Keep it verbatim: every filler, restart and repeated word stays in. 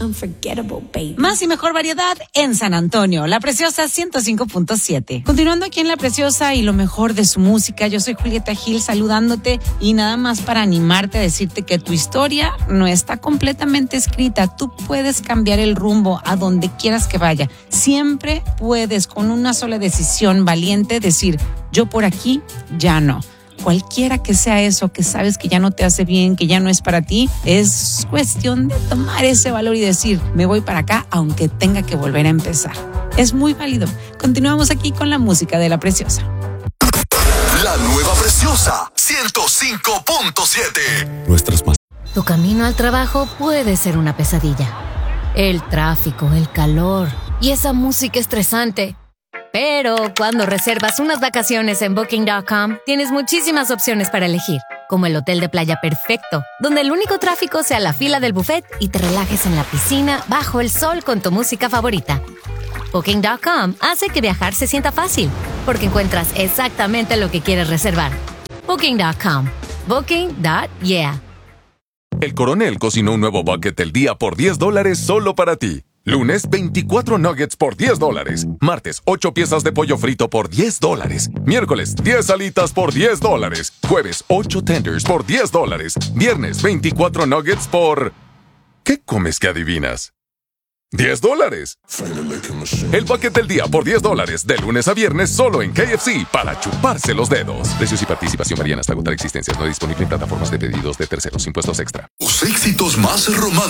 unforgettable, baby. Más y mejor variedad en San Antonio, La Preciosa ciento cinco punto siete. Continuando aquí en La Preciosa y lo mejor de su música, yo soy Julieta Gil saludándote y nada más para animarte a decirte que tu historia no está completamente escrita. Tú puedes cambiar el rumbo a donde quieras que vaya. Siempre puedes con una sola decisión valiente decir, yo por aquí ya no. Cualquiera que sea eso, que sabes que ya no te hace bien, que ya no es para ti, es cuestión de tomar ese valor y decir, me voy para acá aunque tenga que volver a empezar. Es muy válido. Continuamos aquí con la música de La Preciosa. La nueva Preciosa, ciento cinco punto siete. Nuestras más. Tu camino al trabajo puede ser una pesadilla. El tráfico, el calor y esa música estresante. Pero cuando reservas unas vacaciones en Booking punto com, tienes muchísimas opciones para elegir, como el hotel de playa perfecto, donde el único tráfico sea la fila del buffet y te relajes en la piscina bajo el sol con tu música favorita. Booking punto com hace que viajar se sienta fácil, porque encuentras exactamente lo que quieres reservar. Booking punto com. Booking. Yeah. El Coronel cocinó un nuevo bucket del día por diez dólares solo para ti. Lunes, veinticuatro nuggets por diez dólares. Martes, ocho piezas de pollo frito por diez dólares. Miércoles, diez alitas por diez dólares. Jueves, ocho tenders por diez dólares. Viernes, veinticuatro nuggets por... ¿Qué comes que adivinas? diez dólares. El bucket del día por diez dólares. De lunes a viernes solo en K F C para chuparse los dedos. Precios y participación varían hasta agotar existencias. No disponible en plataformas de pedidos de terceros. Impuestos extra. Los éxitos más románticos.